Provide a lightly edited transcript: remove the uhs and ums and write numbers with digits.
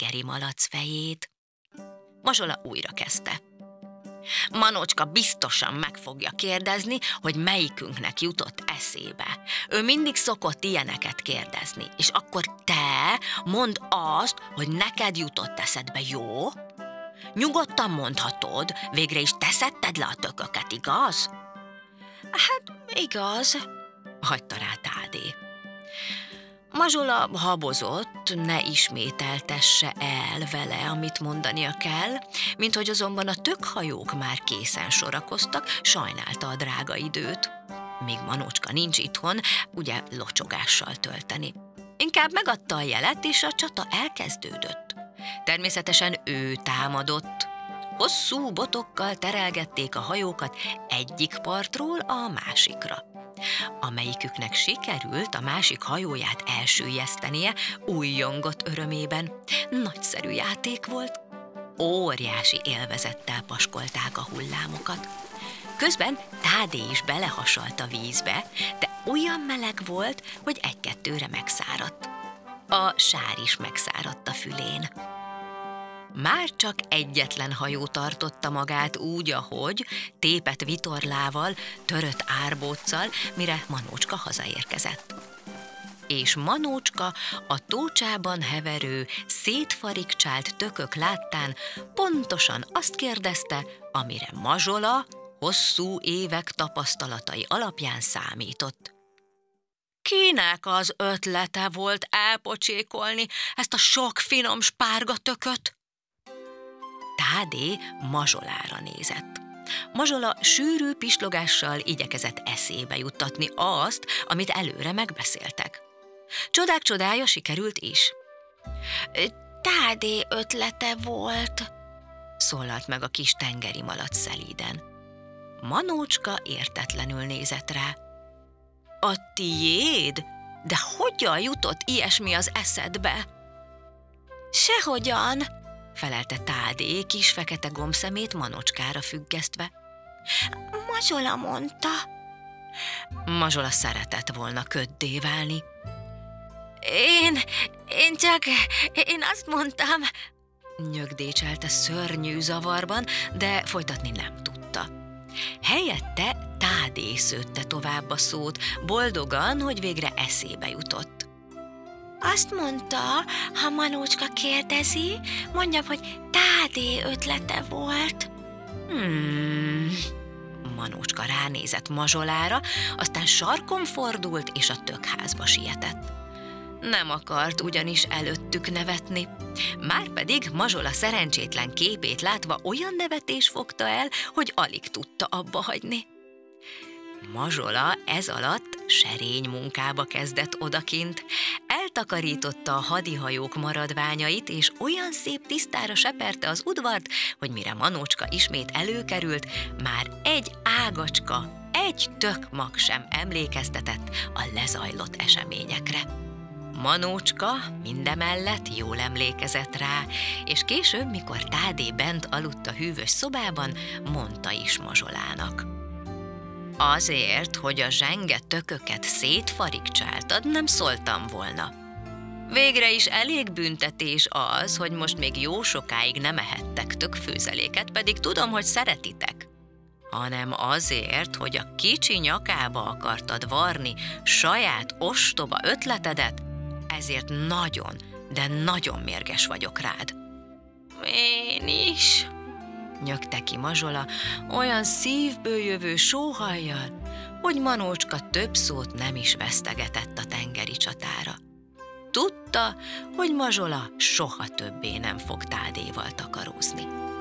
tengeri malac fejét. Mazsola újra kezdte. Manócska biztosan meg fogja kérdezni, hogy melyikünknek jutott eszébe. Ő mindig szokott ilyeneket kérdezni, és akkor te mondd azt, hogy neked jutott eszedbe, jó? Nyugodtan mondhatod, végre is te szedted le a tököket, igaz? Hát, igaz, hagyta rá Tádé. Mazsola habozott, ne ismételtesse el vele, amit mondania kell, minthogy azonban a tökhajók már készen sorakoztak, sajnálta a drága időt. Míg Manócska nincs itthon, ugye locsogással tölteni. Inkább megadta a jelet, és a csata elkezdődött. Természetesen ő támadott. Hosszú botokkal terelgették a hajókat egyik partról a másikra. Amelyiküknek sikerült a másik hajóját elsüllyesztenie, újjongott örömében. Nagyszerű játék volt. Óriási élvezettel paskolták a hullámokat. Közben Tádé is belehasalt a vízbe, de olyan meleg volt, hogy egy-kettőre megszáradt. A sár is megszáradt a fülén. Már csak egyetlen hajó tartotta magát úgy, ahogy, tépett vitorlával, törött árbóccal, mire Manócska hazaérkezett. És Manócska a tócsában heverő, szétfarigcsált tökök láttán pontosan azt kérdezte, amire Mazsola hosszú évek tapasztalatai alapján számított. Kinek az ötlete volt elpocsékolni ezt a sok finom spárgatököt? Tádé Mazsolára nézett. Mazsola sűrű pislogással igyekezett eszébe juttatni azt, amit előre megbeszéltek. Csodák csodája sikerült is. Tádé ötlete volt, szólalt meg a kis tengeri malac szelíden. Manócska értetlenül nézett rá. A tiéd? De hogyan jutott ilyesmi az eszedbe? Sehogyan, felelte Tádé kis fekete gombszemét Manócskára függesztve. Mazsola mondta. Mazsola szeretett volna köddé válni. Én azt mondtam, nyögdécselte szörnyű zavarban, de folytatni nem tudta. Helyette Tádé szőtte tovább a szót, boldogan, hogy végre eszébe jutott. Azt mondta, ha Manócska kérdezi, mondjam, hogy Tádé ötlete volt. Manócska ránézett Mazsolára, aztán sarkon fordult, és a tökházba sietett. Nem akart ugyanis előttük nevetni. Márpedig Mazsola szerencsétlen képét látva olyan nevetés fogta el, hogy alig tudta abba hagyni. Mazsola ez alatt serény munkába kezdett odakint, eltakarította a hadihajók maradványait, és olyan szép tisztára seperte az udvart, hogy mire Manócska ismét előkerült, már egy ágacska, egy tökmag sem emlékeztetett a lezajlott eseményekre. Manócska mindemellett jól emlékezett rá, és később, mikor Tádé bent aludt a hűvös szobában, mondta is Mazsolának. Azért, hogy a zsenge tököket szétfarigcsáltad, nem szóltam volna. Végre is elég büntetés az, hogy most még jó sokáig nem ehettek tökfőzeléket, pedig tudom, hogy szeretitek. Hanem azért, hogy a kicsi nyakába akartad varni saját ostoba ötletedet, ezért nagyon, de nagyon mérges vagyok rád. Én is, nyögte ki Mazsola olyan szívből jövő sóhajjal, hogy Manócska több szót nem is vesztegetett a tengeri csatára. Tudta, hogy Mazsola soha többé nem fog Tádéval takarózni.